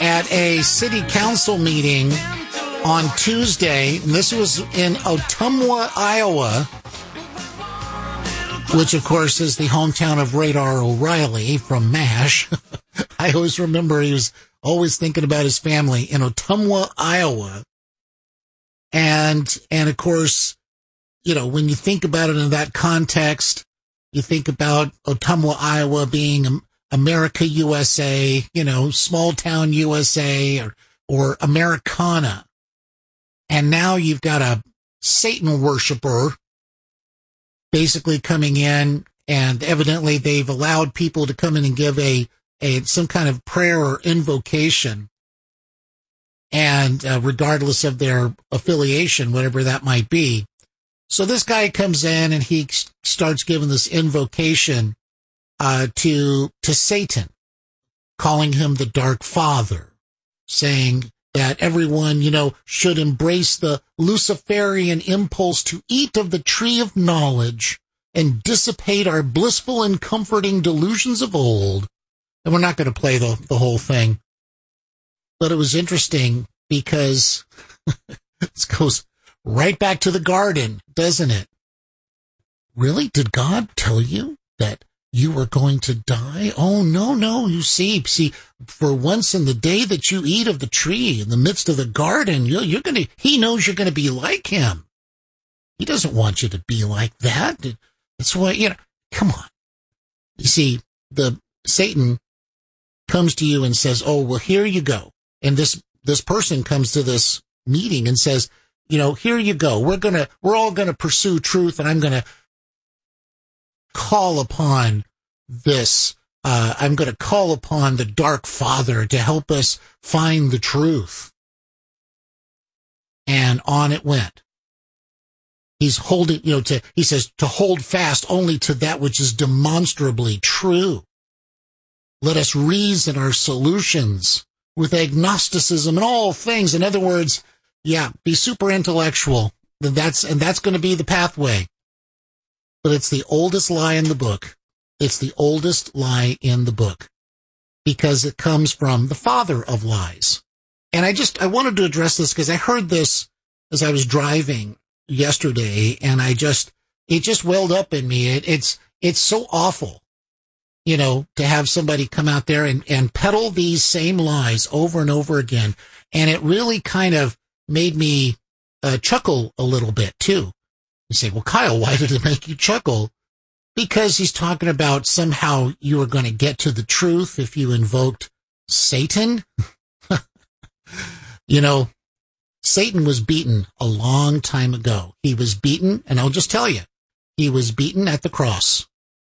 at a city council meeting on Tuesday, and this was in Ottumwa, Iowa, which, of course, is the hometown of Radar O'Reilly from MASH. I always remember he was always thinking about his family in Ottumwa, Iowa. And of course, you know, when you think about it in that context, you think about Ottumwa, Iowa being America, USA, you know, small town USA or Americana. And now you've got a Satan worshiper basically coming in, and evidently they've allowed people to come in and give some kind of prayer or invocation. And regardless of their affiliation, whatever that might be. So this guy comes in and he starts giving this invocation to Satan, calling him the Dark Father, saying that everyone, you know, should embrace the Luciferian impulse to eat of the tree of knowledge and dissipate our blissful and comforting delusions of old. And we're not going to play the whole thing. But it was interesting because this goes right back to the garden, doesn't it? Really? Did God tell you that you were going to die? Oh, no. You see, for once in the day that you eat of the tree in the midst of the garden, he knows you're going to be like him. He doesn't want you to be like that. That's why, you know, come on. You see, Satan comes to you and says, oh, well, here you go. And this person comes to this meeting and says, you know, here you go. We're all going to pursue truth, and I'm going to call upon this. I'm going to call upon the Dark Father to help us find the truth. And on it went. He's holding, you know, he says to hold fast only to that which is demonstrably true. Let us reason our solutions with agnosticism and all things. In other words, yeah, be super intellectual. That's going to be the pathway. But it's the oldest lie in the book. It's the oldest lie in the book because it comes from the father of lies. And I wanted to address this because I heard this as I was driving yesterday, and it just welled up in me. It's so awful, you know, to have somebody come out there and peddle these same lies over and over again. And it really kind of made me chuckle a little bit too. You say, well, Kyle, why did it make you chuckle? Because he's talking about somehow you were going to get to the truth if you invoked Satan. You know, Satan was beaten a long time ago. He was beaten, and I'll just tell you, he was beaten at the cross.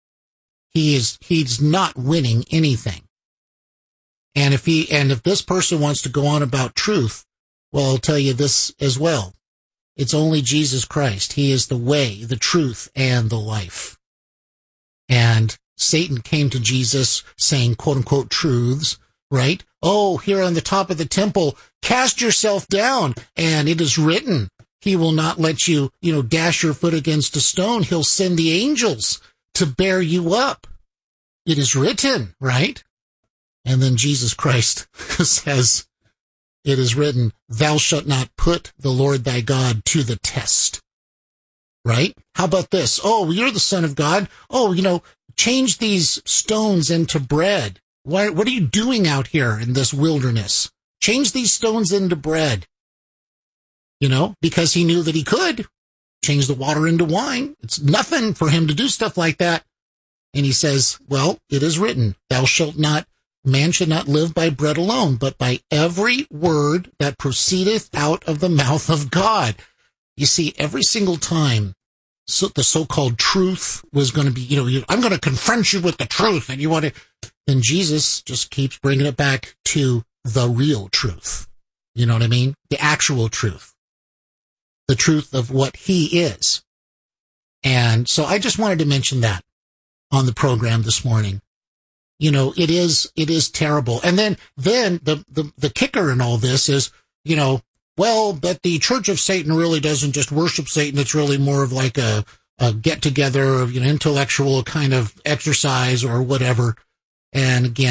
He's not winning anything. And if this person wants to go on about truth, well, I'll tell you this as well. It's only Jesus Christ. He is the way, the truth, and the life. And Satan came to Jesus saying, quote unquote, truths, right? Oh, here on the top of the temple, cast yourself down, and it is written, he will not let you, you know, dash your foot against a stone. He'll send the angels to bear you up. It is written, right? And then Jesus Christ says, it is written, thou shalt not put the Lord thy God to the test. Right? How about this? Oh, you're the Son of God. Oh, you know, change these stones into bread. What are you doing out here in this wilderness? Change these stones into bread. You know, because he knew that he could change the water into wine. It's nothing for him to do stuff like that. And he says, well, it is written, man should not live by bread alone, but by every word that proceedeth out of the mouth of God. You see, every single time the so-called truth was going to be, I'm going to confront you with the truth, and you want to, then Jesus just keeps bringing it back to the real truth. You know what I mean? The actual truth. The truth of what he is. And so I just wanted to mention that on the program this morning. You know, it is terrible. And then the kicker in all this is, well, but the Church of Satan really doesn't just worship Satan. It's really more of like a get together, intellectual kind of exercise or whatever. And again,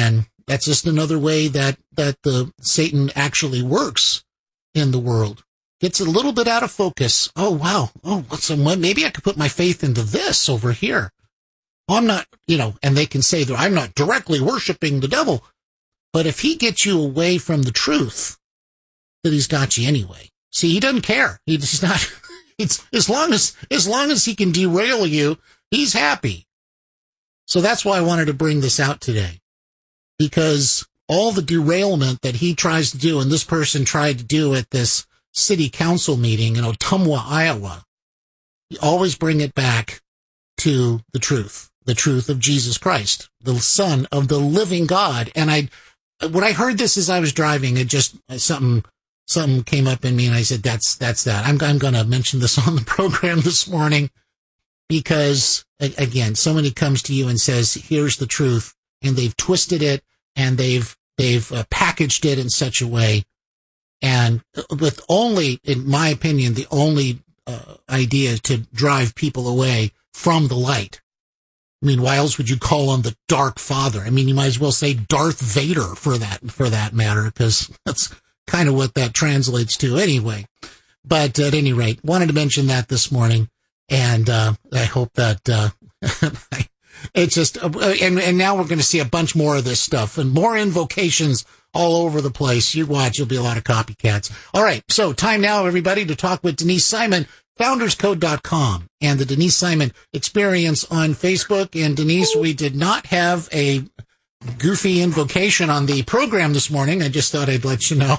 That's just another way that the Satan actually works in the world. Gets a little bit out of focus. Oh, wow. Oh, maybe I could put my faith into this over here. Oh, I'm not, and they can say that I'm not directly worshiping the devil. But if he gets you away from the truth, that he's got you anyway. See, he doesn't care. He's not, it's as long as he can derail you, he's happy. So that's why I wanted to bring this out today, because all the derailment that he tries to do, and this person tried to do at this city council meeting in Ottumwa, Iowa, you always bring it back to the truth of Jesus Christ, the Son of the living God. And when I heard this as I was driving, it just, something came up in me, and I said, that's that. I'm going to mention this on the program this morning, because again, somebody comes to you and says, here's the truth, and they've twisted it, and they've packaged it in such a way, and with only, in my opinion, the only idea to drive people away from the light. I mean, why else would you call on the Dark Father? I mean, you might as well say Darth Vader for that matter, because that's kind of what that translates to anyway. But at any rate, wanted to mention that this morning, and I hope that it's just, and now we're going to see a bunch more of this stuff and more invocations all over the place. You watch, you'll be a lot of copycats. All right, so time now, everybody, to talk with Denise Simon, founderscode.com, and the Denise Simon Experience on Facebook. And Denise, we did not have a goofy invocation on the program this morning. I just thought I'd let you know.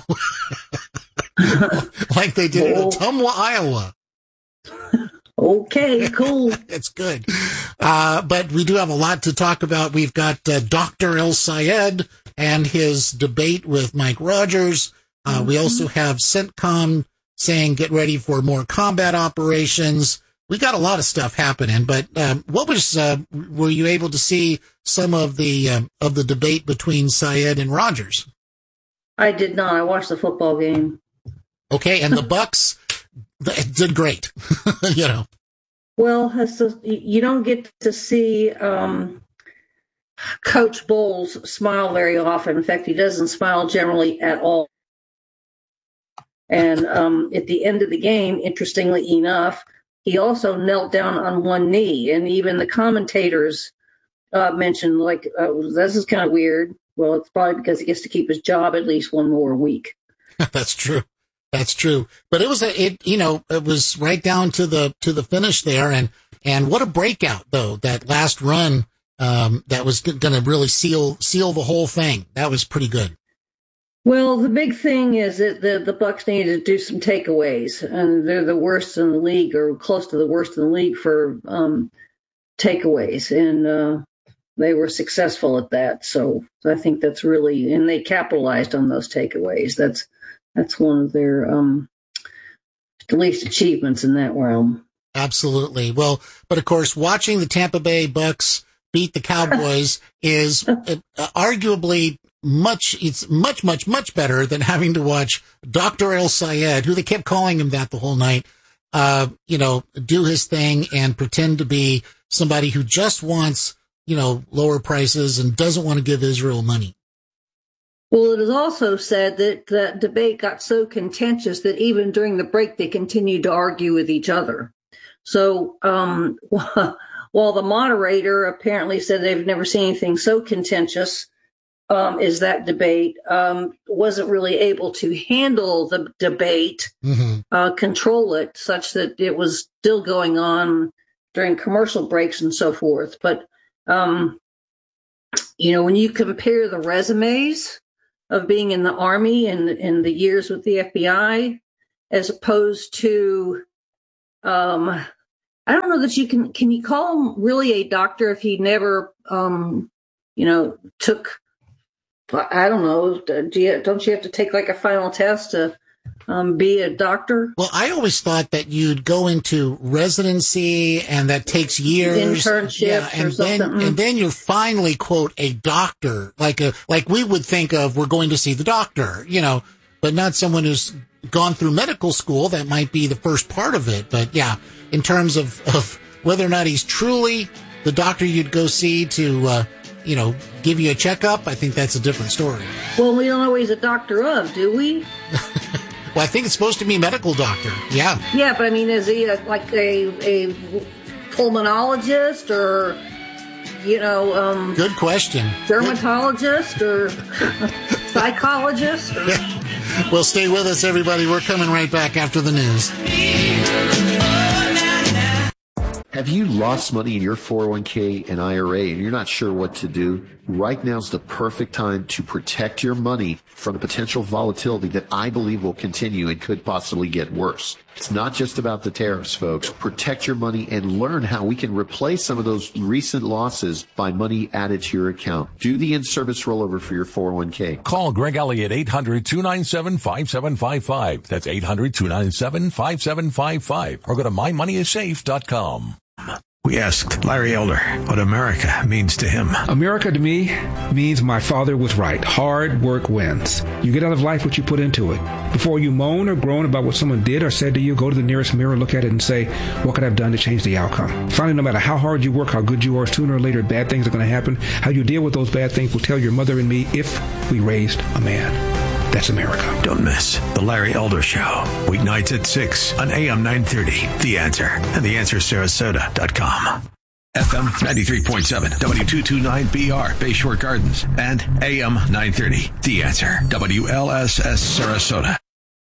Like they did in Ottumwa, Iowa. Okay, cool. It's good. But we do have a lot to talk about. We've got Dr. El-Sayed and his debate with Mike Rogers. We also have CENTCOM saying get ready for more combat operations. We got a lot of stuff happening, but what was were you able to see some of the debate between Sayed and Rogers? I did not. I watched the football game. Okay, and the Bucks did great. Well, you don't get to see Coach Bowles smile very often. In fact, he doesn't smile generally at all. And at the end of the game, interestingly enough, he also knelt down on one knee. And even the commentators mentioned, this is kind of weird. Well, it's probably because he gets to keep his job at least one more week. That's true. That's true. But it was right down to the finish there. And what a breakout, though, that last run that was going to really seal the whole thing. That was pretty good. Well, the big thing is that the Bucks needed to do some takeaways, and they're the worst in the league, or close to the worst in the league for takeaways, and they were successful at that. So I think that's really, and they capitalized on those takeaways. That's one of their least achievements in that realm. Absolutely. Well, but of course, watching the Tampa Bay Bucks beat the Cowboys is arguably much better than having to watch Dr. El-Sayed, who they kept calling him that the whole night, do his thing and pretend to be somebody who just wants, lower prices and doesn't want to give Israel money. Well, it is also said that the debate got so contentious that even during the break, they continued to argue with each other. So while the moderator apparently said they've never seen anything so contentious, is that debate, wasn't really able to handle the debate, control it, such that it was still going on during commercial breaks and so forth. But, when you compare the resumes of being in the Army and in the years with the FBI, as opposed to, I don't know that can you call him really a doctor if he never, took, I don't know, don't you have to take like a final test to be a doctor? Well, I always thought that you'd go into residency and that takes years. Internships or something. And then you're finally, quote, a doctor, like we would think of, we're going to see the doctor, but not someone who's gone through medical school. That might be the first part of it. But yeah, in terms of whether or not he's truly the doctor you'd go see to give you a checkup, I think that's a different story. Well, we don't know he's a doctor of, do we? Well, I think it's supposed to be medical doctor. Yeah. Yeah, but I mean, is he like a pulmonologist or, good question. Dermatologist or psychologist? Or... Well, stay with us, everybody. We're coming right back after the news. Have you lost money in your 401k and IRA and you're not sure what to do? Right now's the perfect time to protect your money from the potential volatility that I believe will continue and could possibly get worse. It's not just about the tariffs, folks. Protect your money and learn how we can replace some of those recent losses by money added to your account. Do the in-service rollover for your 401k. Call Greg Elliott 800-297-5755. That's 800-297-5755. Or go to mymoneyissafe.com. We asked Larry Elder what America means to him. America to me means my father was right. Hard work wins. You get out of life what you put into it. Before you moan or groan about what someone did or said to you, go to the nearest mirror, look at it and say, what could I have done to change the outcome? Finally, no matter how hard you work, how good you are, sooner or later bad things are going to happen. How you deal with those bad things will tell your mother and me if we raised a man. That's America. Don't miss The Larry Elder Show. Weeknights at 6 on AM 930. The Answer. And TheAnswerSarasota.com. FM 93.7, W229BR, Bayshore Gardens. And AM 930. The Answer. WLSS Sarasota.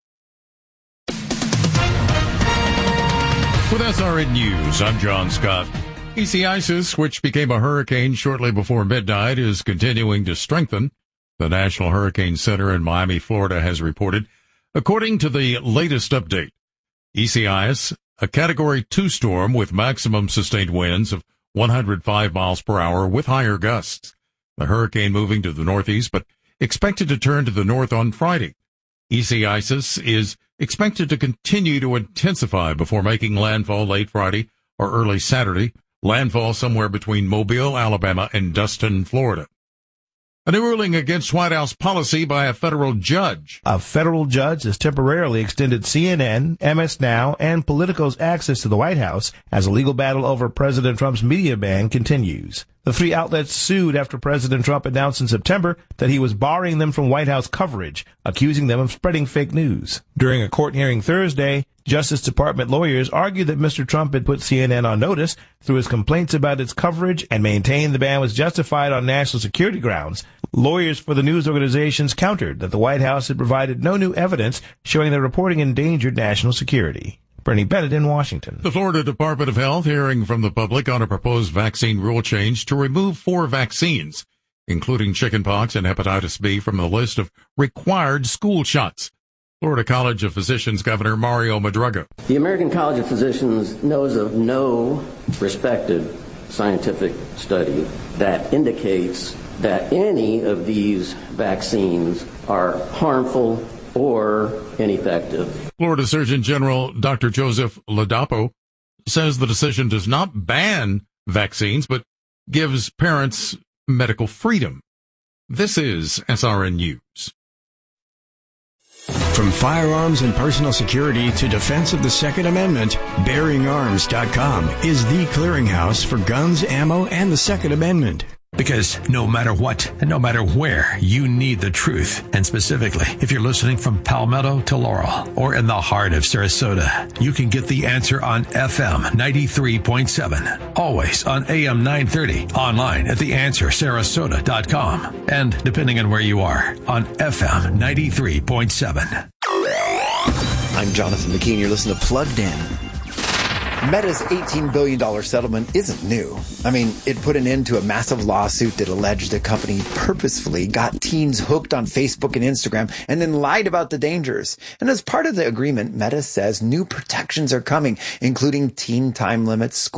With SRN News, I'm John Scott. ISIS, which became a hurricane shortly before midnight, is continuing to strengthen. The National Hurricane Center in Miami, Florida, has reported, according to the latest update, ISIS, a Category 2 storm with maximum sustained winds of 105 miles per hour with higher gusts. The hurricane moving to the northeast, but expected to turn to the north on Friday. ISIS is expected to continue to intensify before making landfall late Friday or early Saturday, landfall somewhere between Mobile, Alabama, and Dustin, Florida. A new ruling against White House policy by a federal judge. A federal judge has temporarily extended CNN, MS Now, and Politico's access to the White House as a legal battle over President Trump's media ban continues. The three outlets sued after President Trump announced in September that he was barring them from White House coverage, accusing them of spreading fake news. During a court hearing Thursday, Justice Department lawyers argued that Mr. Trump had put CNN on notice through his complaints about its coverage and maintained the ban was justified on national security grounds. Lawyers for the news organizations countered that the White House had provided no new evidence showing that reporting endangered national security. Bernie Bennett in Washington. The Florida Department of Health hearing from the public on a proposed vaccine rule change to remove 4 vaccines, including chickenpox and hepatitis B, from the list of required school shots. Florida College of Physicians Governor Mario Madruga. The American College of Physicians knows of no respected scientific study that indicates that any of these vaccines are harmful or ineffective. Florida Surgeon General Dr. Joseph Ladapo says the decision does not ban vaccines, but gives parents medical freedom. This is SRN News. From firearms and personal security to defense of the Second Amendment, BearingArms.com is the clearinghouse for guns, ammo, and the Second Amendment. Because no matter what and no matter where, you need the truth. And specifically, if you're listening from Palmetto to Laurel or in the heart of Sarasota, you can get the answer on FM 93.7. Always on AM 930. Online at TheAnswerSarasota.com. And depending on where you are, on FM 93.7. I'm Jonathan McKean. You're listening to Plugged In. Meta's $18 billion settlement isn't new. I mean, it put an end to a massive lawsuit that alleged the company purposefully got teens hooked on Facebook and Instagram and then lied about the dangers. And as part of the agreement, Meta says new protections are coming, including teen time limits, school